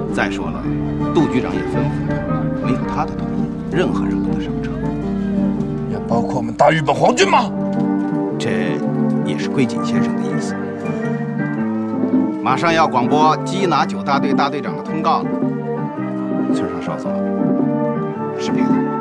再说了，杜局长也吩咐他，没有他的同意，任何人不得上车。 也包括我们大日本皇军吗？ 这也是龟井先生的意思。马上要广播缉拿9大队大队长的通告了。村上少佐，是别的。